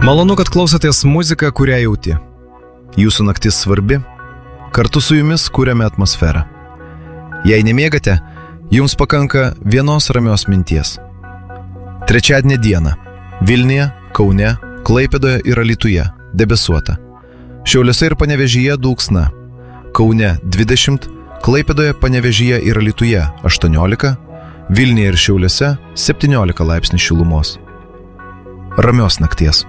Malonu, kad klausotės muziką, kurią jauti. Jūsų naktis svarbi, kartu su jumis kuriame atmosferą. Jei nemiegate, jums pakanka vienos ramios minties. Trečiadienį dieną Vilniuje, Kaune, Klaipėdoje ir Alytuje debesuota. Šiauliuose ir Panevėžyje dulksna. Kaune 20, Klaipėdoje, Panevėžyje ir Alytuje 18, Vilniuje ir Šiauliuose 17 laipsnių šilumos. Ramios nakties.